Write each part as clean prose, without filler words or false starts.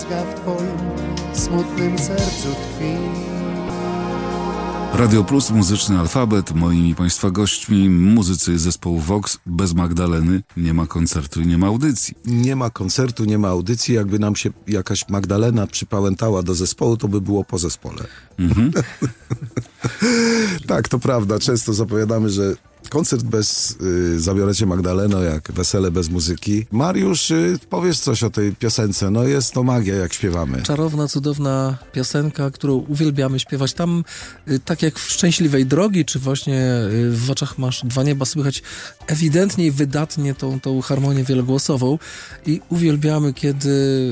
troska w twoim smutnym sercu tkwi. Radio Plus, muzyczny alfabet. Moimi Państwa gośćmi muzycy zespołu Vox. Bez Magdaleny nie ma koncertu i nie ma audycji. Nie ma koncertu, nie ma audycji. Jakby nam się jakaś Magdalena przypałętała do zespołu, to by było po zespole. Tak, to prawda. Często zapowiadamy, że koncert bez Zabiorę cię Magdaleno, jak wesele bez muzyki. Mariusz, powiesz coś o tej piosence. No jest to magia, jak śpiewamy. Czarowna, cudowna piosenka, którą uwielbiamy śpiewać. Tam, tak jak w Szczęśliwej Drogi, czy właśnie w Oczach masz dwa nieba, słychać ewidentnie i wydatnie tą harmonię wielogłosową i uwielbiamy, kiedy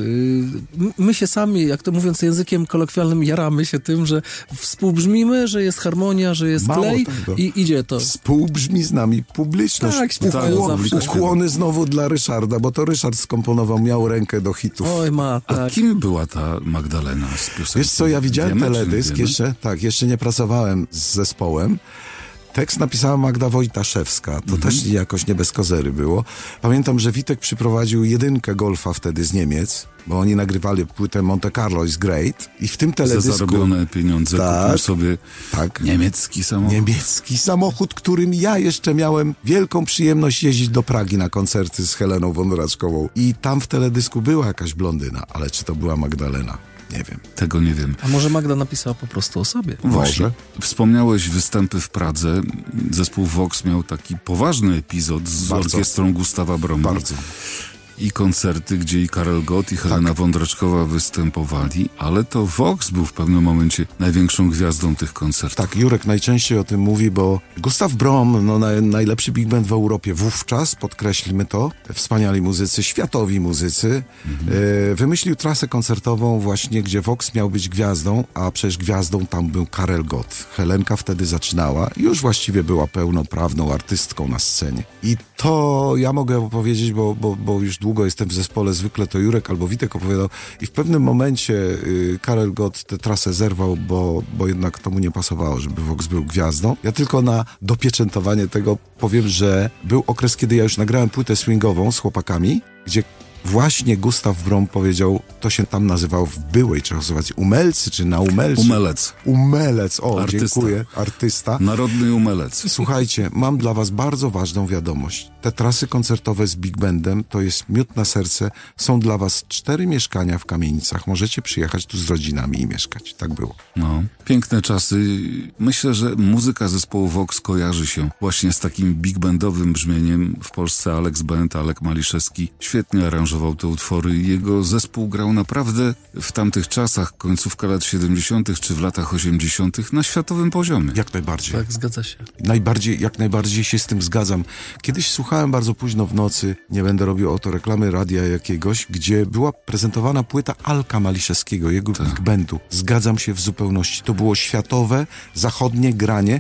my się sami, jak to mówiąc językiem kolokwialnym, jaramy się tym, że współbrzmimy, że jest harmonia, że jest klej i idzie to. Współbrzmi z nami publiczność. Tak, ukłony znowu dla Ryszarda, bo to Ryszard skomponował, miał rękę do hitów. Oj, tak. A kim była ta Magdalena z piosenki? Wiesz co, ja widziałem teledysk jeszcze nie pracowałem z zespołem. Tekst napisała Magda Wojtaszewska. To też jakoś nie bez kozery było. Pamiętam, że Witek przyprowadził jedynkę golfa wtedy z Niemiec, bo oni nagrywali płytę Monte Carlo is Great i w tym teledysku... Za zarobione pieniądze kupił sobie niemiecki samochód. Niemiecki samochód, którym ja jeszcze miałem wielką przyjemność jeździć do Pragi na koncerty z Heleną Wądraczkową. I tam w teledysku była jakaś blondyna, ale czy to była Magdalena? Nie wiem. Tego nie wiem. A może Magda napisała po prostu o sobie? Właśnie. Wspomniałeś występy w Pradze. Zespół Vox miał taki poważny epizod z orkiestrą Gustawa Broma. Bardzo. I koncerty, gdzie i Karel Gott, i Helena Wądraczkowa występowali, ale to Vox był w pewnym momencie największą gwiazdą tych koncertów. Tak, Jurek najczęściej o tym mówi, bo Gustav Brom, najlepszy big band w Europie wówczas, podkreślmy to, wspaniali muzycy, światowi muzycy, wymyślił trasę koncertową właśnie, gdzie Vox miał być gwiazdą, a przecież gwiazdą tam był Karel Gott. Helenka wtedy zaczynała i już właściwie była pełnoprawną artystką na scenie. I to ja mogę opowiedzieć, bo już długo jestem w zespole, zwykle to Jurek albo Witek opowiadał i w pewnym momencie Karel Gott tę trasę zerwał, bo jednak to mu nie pasowało, żeby Vox był gwiazdą. Ja tylko na dopieczętowanie tego powiem, że był okres, kiedy ja już nagrałem płytę swingową z chłopakami, gdzie właśnie Gustav Brom powiedział, to się tam nazywało w byłej Czechosłowacji, Umelcy czy na Umelcy? Umelec, artysta. Dziękuję, artysta. Narodny umelec. Słuchajcie, mam dla was bardzo ważną wiadomość. Te trasy koncertowe z Big Bandem to jest miód na serce. Są dla was 4 mieszkania w Kamienicach. Możecie przyjechać tu z rodzinami i mieszkać. Tak było. No, piękne czasy. Myślę, że muzyka zespołu Vox kojarzy się właśnie z takim big bandowym brzmieniem. W Polsce Alex Band, Alek Maliszewski świetnie aranżował te utwory. Jego zespół grał naprawdę w tamtych czasach, końcówka lat 70. czy w latach 80. na światowym poziomie. Jak najbardziej. Tak, zgadza się. Jak najbardziej się z tym zgadzam. Kiedyś słuchałem bardzo późno w nocy, nie będę robił reklamy radia jakiegoś, gdzie była prezentowana płyta Alka Maliszewskiego, jego big bandu. Zgadzam się w zupełności. To było światowe, zachodnie granie.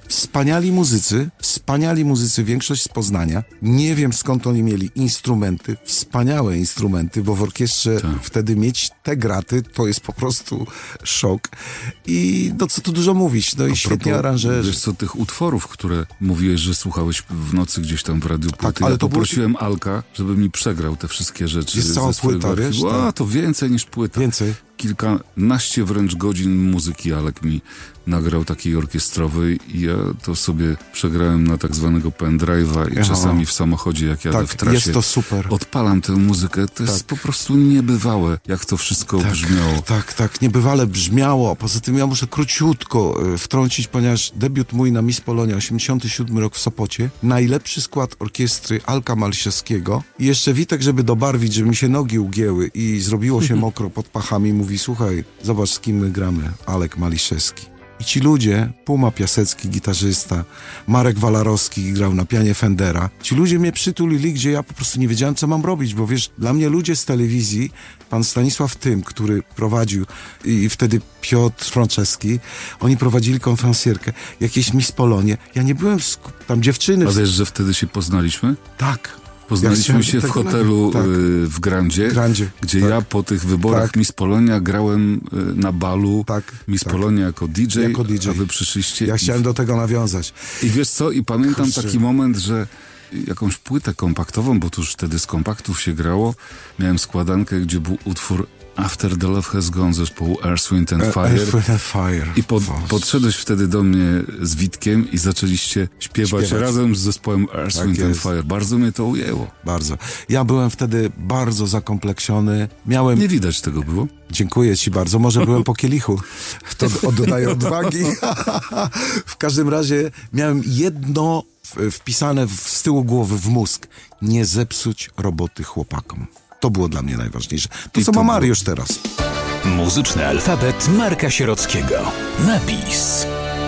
Wspaniali muzycy, większość z Poznania. Nie wiem, skąd oni mieli instrumenty, wspaniałe instrumenty, bo w orkiestrze wtedy mieć te graty, to jest po prostu szok. I no co tu dużo mówić, no i świetnie aranżerzy. Wiesz co, tych utworów, które mówiłeś, że słuchałeś w nocy gdzieś tam w radiu płyty, ale poprosiłem Alka, żeby mi przegrał te wszystkie rzeczy. Jest cała płyta, wiesz? To więcej niż płyta. Więcej. Kilkanaście wręcz godzin muzyki Alek mi nagrał takiej orkiestrowej i ja to sobie przegrałem na tak zwanego pendrive'a i czasami w samochodzie, jak jadę w trasie, jest to super. Odpalam tę muzykę. To jest po prostu niebywałe, jak to wszystko brzmiało. Tak, niebywale brzmiało. Poza tym ja muszę króciutko wtrącić, ponieważ debiut mój na Miss Polonia, 87 rok w Sopocie, najlepszy skład orkiestry Alka Maliszewskiego i jeszcze Witek, żeby dobarwić, żeby mi się nogi ugięły i zrobiło się mokro pod pachami, mówi, słuchaj, zobacz, z kim my gramy. Alek Maliszewski. I ci ludzie, Puma Piasecki, gitarzysta, Marek Walarowski grał na pianie Fendera. Ci ludzie mnie przytulili, gdzie ja po prostu nie wiedziałem, co mam robić, bo wiesz, dla mnie ludzie z telewizji, pan Stanisław Tym, który prowadził i wtedy Piotr Franceski, oni prowadzili konferencjerkę, jakieś Miss Polonie. Ja nie byłem tam dziewczyny. A wiesz, że wtedy się poznaliśmy? Tak. Poznaliśmy się w hotelu w Grandzie, gdzie ja po tych wyborach Miss Polonia grałem na balu Miss Polonia jako DJ, a wy przyszliście. Ja chciałem do tego nawiązać. I wiesz co, i pamiętam taki moment, że jakąś płytę kompaktową, bo to już wtedy z kompaktów się grało, miałem składankę, gdzie był utwór After the Love Has Gone zespołu Earth, Wind and Fire. Earth, Wind and Fire. I podszedłeś wtedy do mnie z Witkiem i zaczęliście śpiewać razem z zespołem Earth, Tak Wind and jest. Fire. Bardzo mnie to ujęło. Bardzo. Ja byłem wtedy bardzo zakompleksiony. Miałem... Nie widać tego było? Dziękuję ci bardzo. Może byłem po kielichu. To dodaje odwagi. W każdym razie miałem jedno wpisane z tyłu głowy w mózg. Nie zepsuć roboty chłopakom. To było dla mnie najważniejsze. To, co ma Mariusz teraz. Muzyczny alfabet Marka Sierockiego. Napis.